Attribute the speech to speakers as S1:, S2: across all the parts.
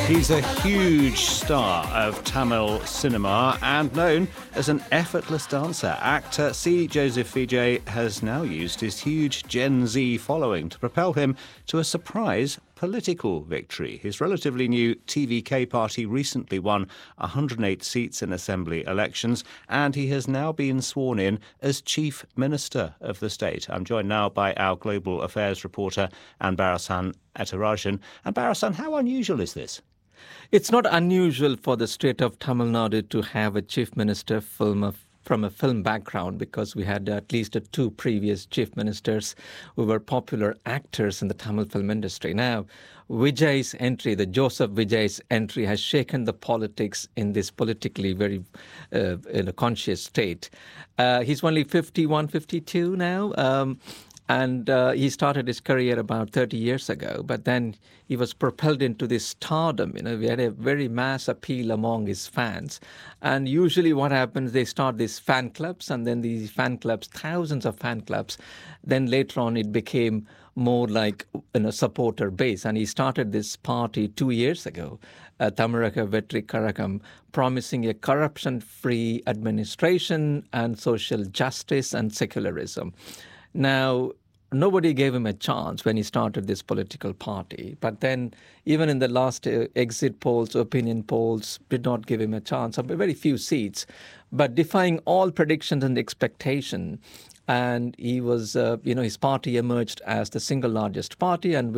S1: He's a huge star of Tamil cinema and known as an effortless dancer. Actor C. Joseph Vijay has now used his huge Gen Z following to propel him to a surprise political victory. His relatively new TVK party recently won 108 seats in assembly elections, and he has now been sworn in as Chief Minister of the state. I'm joined now by our global affairs reporter, Anbarasan Ethirajan. Anbarasan, how unusual is this?
S2: It's not unusual for the state of Tamil Nadu to have a chief minister from a film background, because we had at least two previous chief ministers who were popular actors in the Tamil film industry. Now, Vijay's entry, the Joseph Vijay's entry, has shaken the politics in this politically very in a conscious state. He's only 51, 52 now. And he started his career about 30 years ago, but then he was propelled into this stardom. We had a very mass appeal among his fans. And usually what happens, they start these fan clubs, and then these fan clubs, thousands of fan clubs. Then later on, it became more like a supporter base. And he started this party 2 years ago, Tamizhaka Vetri Kazhagam, promising a corruption-free administration and social justice and secularism. Now, nobody gave him a chance when he started this political party. But then, even in the last exit polls, opinion polls, did not give him a chance of very few seats. But defying all predictions and expectation, and he was, his party emerged as the single largest party, and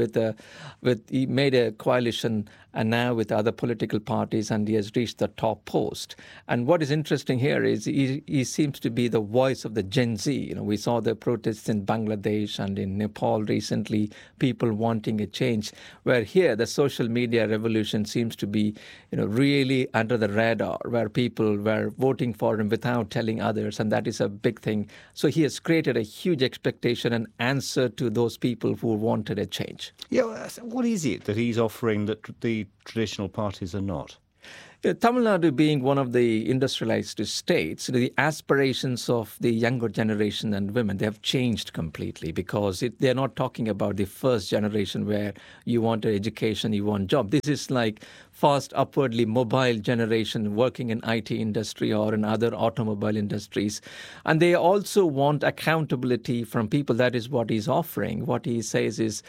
S2: he made a coalition, and now with other political parties, and he has reached the top post. And what is interesting here is he seems to be the voice of the Gen Z. We saw the protests in Bangladesh and in Nepal recently, people wanting a change. Where here, the social media revolution seems to be, really under the radar, where people were voting for him without telling others, and that is a big thing. So he has created a huge expectation and answer to those people who wanted a change.
S1: Yeah, what is it that he's offering that the traditional parties are not?
S2: Tamil Nadu being one of the industrialized states, the aspirations of the younger generation and women, they have changed completely, because they're not talking about the first generation where you want an education, you want a job. This is like fast, upwardly mobile generation working in IT industry or in other automobile industries. And they also want accountability from people. That is what he's offering. What he says is,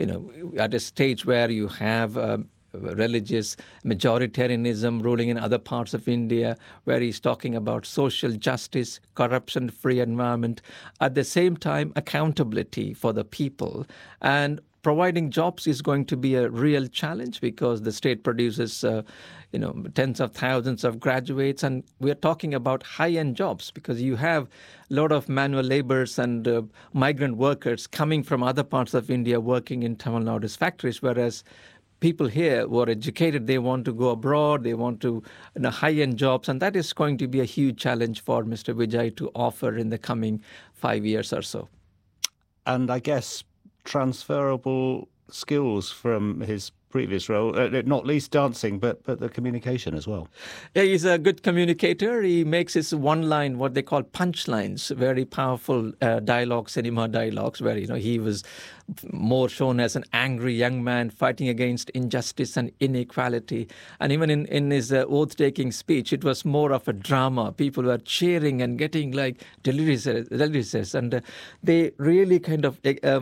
S2: at a stage where you have religious majoritarianism ruling in other parts of India, where he's talking about social justice, corruption-free environment, at the same time accountability for the people. And providing jobs is going to be a real challenge, because the state produces tens of thousands of graduates, and we're talking about high-end jobs, because you have a lot of manual laborers and migrant workers coming from other parts of India working in Tamil Nadu's factories, whereas people here who are educated, they want to go abroad, they want to high-end jobs, and that is going to be a huge challenge for Mr. Vijay to offer in the coming 5 years or so.
S1: And I guess transferable skills from his previous role, not least dancing, but the communication as well.
S2: Yeah, he's a good communicator. He makes his one-line, what they call punchlines, very powerful cinema dialogues, where he was more shown as an angry young man fighting against injustice and inequality. And even in his oath-taking speech, it was more of a drama. People were cheering and getting like delirious, and they really kind of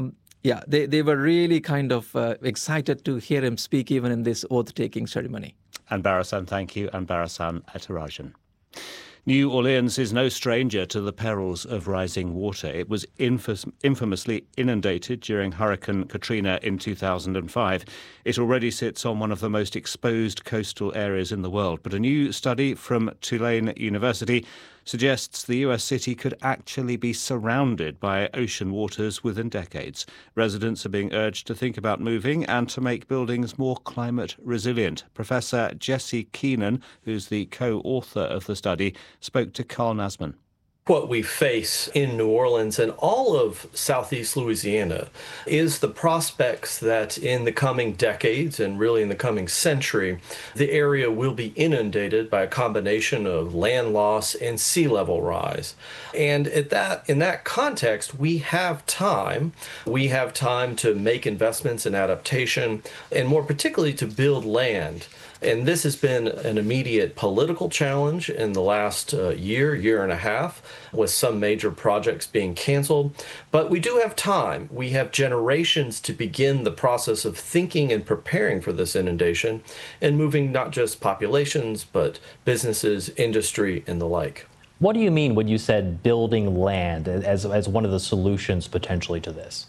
S2: they were really kind of excited to hear him speak even in this oath-taking ceremony.
S1: Anbarasan, thank you. Anbarasan Ethirajan. New Orleans is no stranger to the perils of rising water. It was infamously inundated during Hurricane Katrina in 2005. It already sits on one of the most exposed coastal areas in the world. But a new study from Tulane University suggests the US city could actually be surrounded by ocean waters within decades. Residents are being urged to think about moving and to make buildings more climate resilient. Professor Jesse Keenan, who's the co-author of the study, spoke to Carl Nasman.
S3: What we face in New Orleans and all of Southeast Louisiana is the prospects that in the coming decades and really in the coming century, the area will be inundated by a combination of land loss and sea level rise. And in that context, we have time. We have time to make investments in adaptation and more particularly to build land. And this has been an immediate political challenge in the last year and a half, with some major projects being canceled. But we do have time. We have generations to begin the process of thinking and preparing for this inundation and moving not just populations, but businesses, industry, and the like.
S4: What do you mean when you said building land as one of the solutions potentially to this?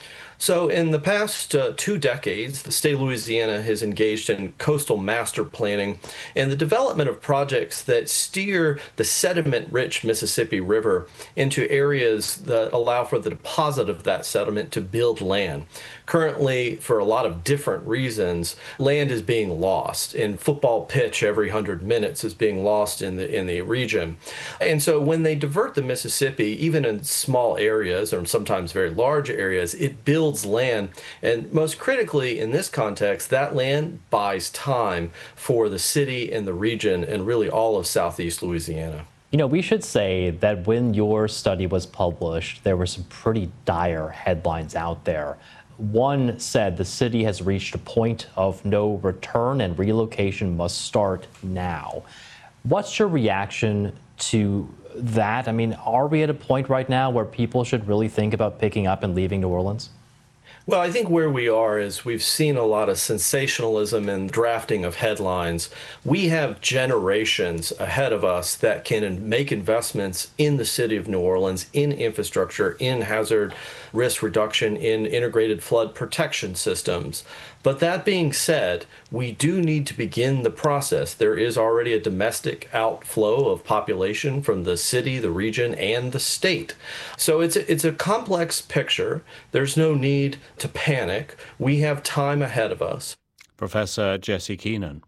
S3: So in the past 2 decades, the state of Louisiana has engaged in coastal master planning and the development of projects that steer the sediment-rich Mississippi River into areas that allow for the deposit of that sediment to build land. Currently, for a lot of different reasons, land is being lost. In football pitch, every 100 minutes is being lost in the region. And so when they divert the Mississippi, even in small areas or sometimes very large areas, it builds land. And most critically in this context, that land buys time for the city and the region and really all of Southeast Louisiana.
S4: You know, we should say that when your study was published, there were some pretty dire headlines out there. One said the city has reached a point of no return and relocation must start now. What's your reaction to that? I mean, are we at a point right now where people should really think about picking up and leaving New Orleans?
S3: Well, I think where we are is we've seen a lot of sensationalism and drafting of headlines. We have generations ahead of us that can make investments in the city of New Orleans, in infrastructure, in hazard risk reduction, in integrated flood protection systems. But that being said, we do need to begin the process. There is already a domestic outflow of population from the city, the region, and the state. So it's a complex picture. There's no need to panic. We have time ahead of us.
S1: Professor Jesse Keenan.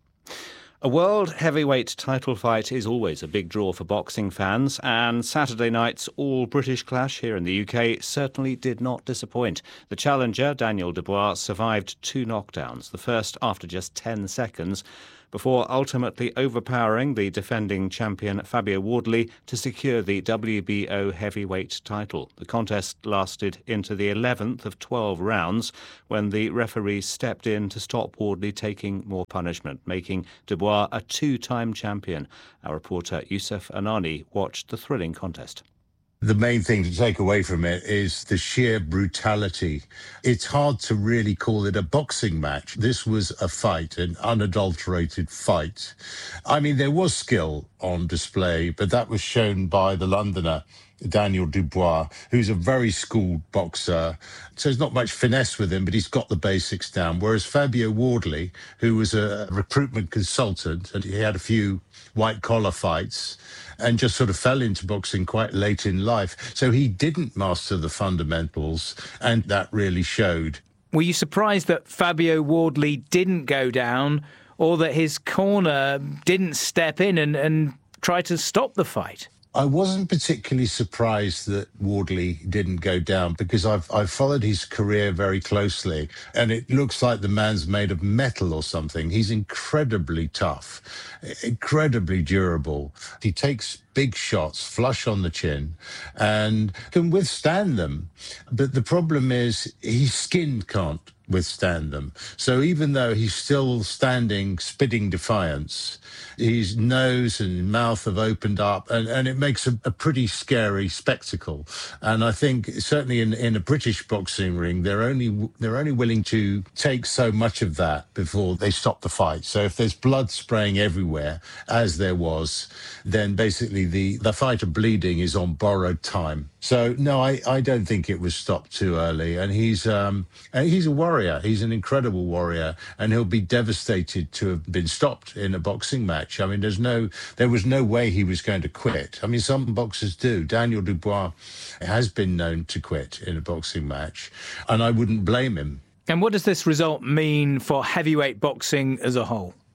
S1: A world heavyweight title fight is always a big draw for boxing fans, and Saturday night's all-British clash here in the UK certainly did not disappoint. The challenger, Daniel Dubois, survived 2 knockdowns, the first after just 10 seconds, before ultimately overpowering the defending champion Fabio Wardley to secure the WBO heavyweight title. The contest lasted into the 11th of 12 rounds when the referee stepped in to stop Wardley taking more punishment, making Dubois a 2-time champion. Our reporter Yusuf Anani watched the thrilling contest.
S5: The main thing to take away from it is the sheer brutality. It's hard to really call it a boxing match. This was a fight, an unadulterated fight. I mean, there was skill on display, but that was shown by the Londoner, Daniel Dubois, who's a very schooled boxer. So there's not much finesse with him, but he's got the basics down. Whereas Fabio Wardley, who was a recruitment consultant, and he had a few white-collar fights, and just sort of fell into boxing quite late in life. So he didn't master the fundamentals, and that really showed.
S6: Were you surprised that Fabio Wardley didn't go down, or that his corner didn't step in and try to stop the fight?
S5: I wasn't particularly surprised that Wardley didn't go down because I've followed his career very closely, and it looks like the man's made of metal or something. He's incredibly tough, incredibly durable. He takes big shots, flush on the chin, and can withstand them. But the problem is his skin can't withstand them. So even though he's still standing, spitting defiance, his nose and mouth have opened up, and it makes a pretty scary spectacle. And I think certainly in a British boxing ring, they're only willing to take so much of that before they stop the fight. So if there's blood spraying everywhere, as there was, then basically the fighter bleeding is on borrowed time. So no, I don't think it was stopped too early. And he's a warrior. He's an incredible warrior, and he'll be devastated to have been stopped in a boxing match. I mean, there was no way he was going to quit. I mean, some boxers do. Daniel Dubois has been known to quit in a boxing match, and I wouldn't blame him.
S6: And what does this result mean for heavyweight boxing as a whole?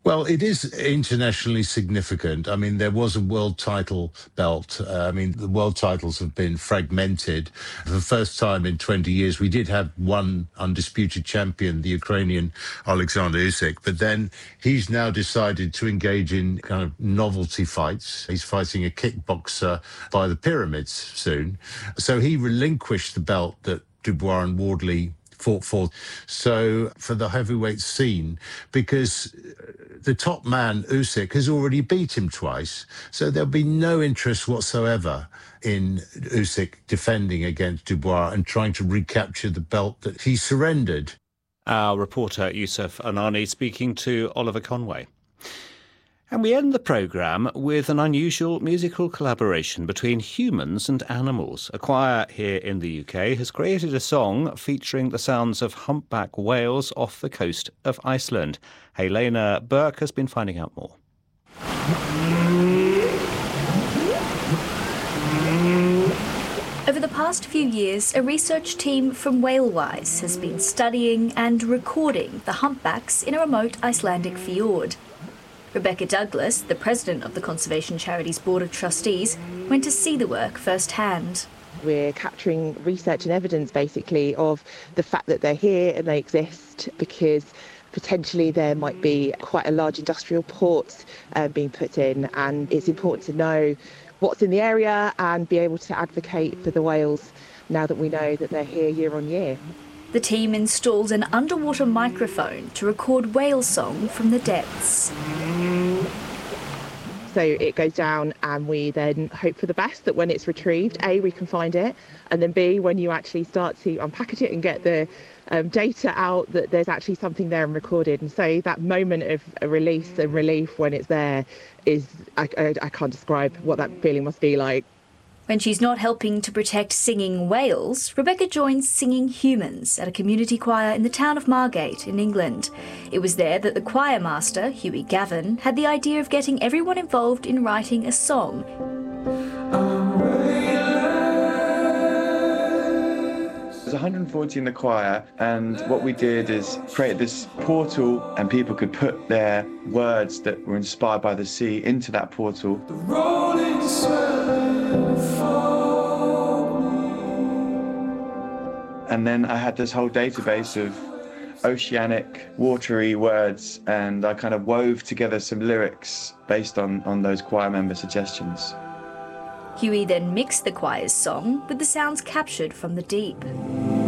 S5: Well, it is internationally significant. I mean, there was a world title belt. The world titles have been fragmented. For the first time in 20 years, we did have one undisputed champion, the Ukrainian Alexander Usyk, but then he's now decided to engage in kind of novelty fights. He's fighting a kickboxer by the Pyramids soon. So he relinquished the belt that Dubois and Wardley fought for. So for the heavyweight scene, because the top man, Usyk, has already beat him twice, so there'll be no interest whatsoever in Usyk defending against Dubois and trying to recapture the belt that he surrendered.
S1: Our reporter Yusuf Anani speaking to Oliver Conway. And we end the programme with an unusual musical collaboration between humans and animals. A choir here in the UK has created a song featuring the sounds of humpback whales off the coast of Iceland. Helena Burke has been finding out more.
S7: Over the past few years, a research team from Whalewise has been studying and recording the humpbacks in a remote Icelandic fjord. Rebecca Douglas, the president of the Conservation Charities Board of Trustees, went to see the work firsthand.
S8: We're capturing research and evidence, basically, of the fact that they're here and they exist because potentially there might be quite a large industrial port being put in, and it's important to know what's in the area and be able to advocate for the whales now that we know that they're here year on year.
S7: The team installed an underwater microphone to record whale song from the depths.
S8: So it goes down and we then hope for the best that when it's retrieved, A, we can find it, and then B, when you actually start to unpackage it and get the data out, that there's actually something there and recorded. And so that moment of a release and relief when it's there is, I can't describe what that feeling must be like.
S7: When she's not helping to protect singing whales, Rebecca joins Singing Humans at a community choir in the town of Margate in England. It was there that the choir master, Hughie Gavin, had the idea of getting everyone involved in writing a song.
S9: There's 140 in the choir, and what we did is create this portal, and people could put their words that were inspired by the sea into that portal. And then I had this whole database of oceanic, watery words, and I kind of wove together some lyrics based on those choir member suggestions.
S7: Hughie then mixed the choir's song with the sounds captured from the deep.